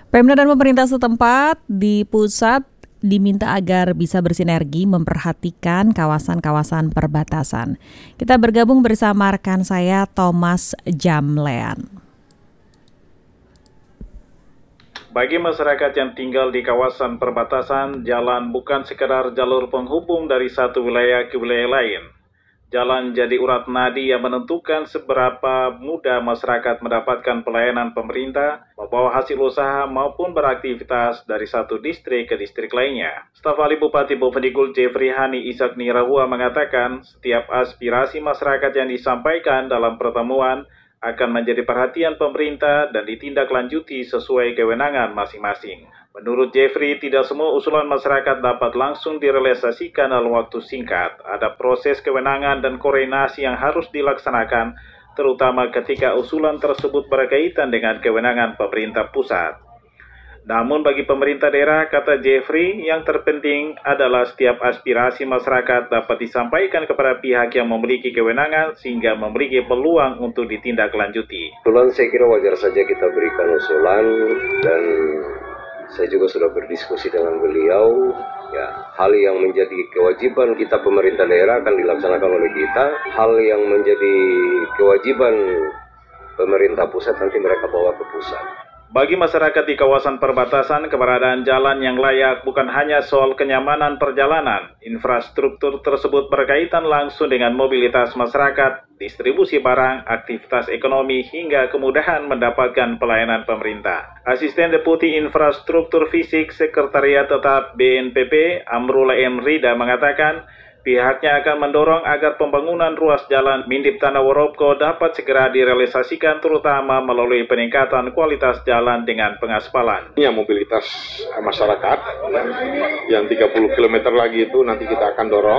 Pemda dan pemerintah setempat di pusat diminta agar bisa bersinergi memperhatikan kawasan-kawasan perbatasan. Kita bergabung bersama rekan saya Thomas Jamlean. Bagi masyarakat yang tinggal di kawasan perbatasan, jalan bukan sekedar jalur penghubung dari satu wilayah ke wilayah lain. Jalan jadi urat nadi yang menentukan seberapa mudah masyarakat mendapatkan pelayanan pemerintah, membawa hasil usaha maupun beraktivitas dari satu distrik ke distrik lainnya. Staf ahli Bupati Bovendigul Jeffrey Hani Ishak Nirahua mengatakan, setiap aspirasi masyarakat yang disampaikan dalam pertemuan akan menjadi perhatian pemerintah dan ditindaklanjuti sesuai kewenangan masing-masing. Menurut Jeffrey, tidak semua usulan masyarakat dapat langsung direalisasikan dalam waktu singkat. Ada proses kewenangan dan koordinasi yang harus dilaksanakan, terutama ketika usulan tersebut berkaitan dengan kewenangan pemerintah pusat. Namun bagi pemerintah daerah, kata Jeffrey, yang terpenting adalah setiap aspirasi masyarakat dapat disampaikan kepada pihak yang memiliki kewenangan sehingga memiliki peluang untuk ditindaklanjuti. Usulan saya kira wajar saja kita berikan usulan, dan saya juga sudah berdiskusi dengan beliau. Ya, hal yang menjadi kewajiban kita pemerintah daerah akan dilaksanakan oleh kita. Hal yang menjadi kewajiban pemerintah pusat nanti mereka bawa ke pusat. Bagi masyarakat di kawasan perbatasan, keberadaan jalan yang layak bukan hanya soal kenyamanan perjalanan. Infrastruktur tersebut berkaitan langsung dengan mobilitas masyarakat, distribusi barang, aktivitas ekonomi, hingga kemudahan mendapatkan pelayanan pemerintah. Asisten Deputi Infrastruktur Fisik Sekretariat Tetap BNPB, Amrullah M. Rida mengatakan, pihaknya akan mendorong agar pembangunan ruas jalan Mindip Tanah Worobko dapat segera direalisasikan, terutama melalui peningkatan kualitas jalan dengan pengaspalan. Ini mobilitas masyarakat yang 30 km lagi itu nanti kita akan dorong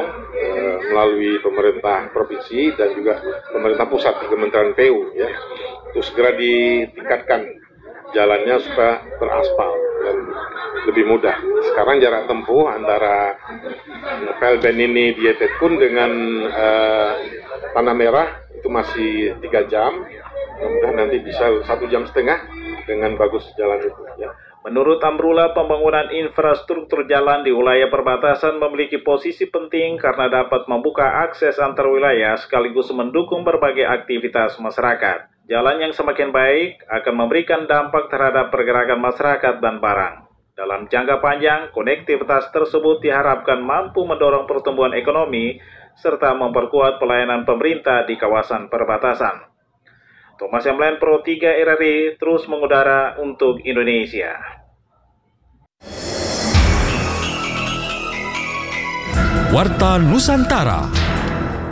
melalui pemerintah provinsi dan juga pemerintah pusat di Kementerian PU, ya, untuk segera ditingkatkan jalannya supaya teraspal dan lebih mudah. Sekarang jarak tempuh antara PLBN ini di Epetkun dengan Tanah Merah itu masih 3 jam. Mudah nanti bisa 1,5 jam dengan bagus jalan itu. Ya. Menurut Amrullah, pembangunan infrastruktur jalan di wilayah perbatasan memiliki posisi penting karena dapat membuka akses antar wilayah sekaligus mendukung berbagai aktivitas masyarakat. Jalan yang semakin baik akan memberikan dampak terhadap pergerakan masyarakat dan barang. Dalam jangka panjang, konektivitas tersebut diharapkan mampu mendorong pertumbuhan ekonomi serta memperkuat pelayanan pemerintah di kawasan perbatasan. Thomas Jamlean, Pro 3 RRI, terus mengudara untuk Indonesia. Warta Nusantara.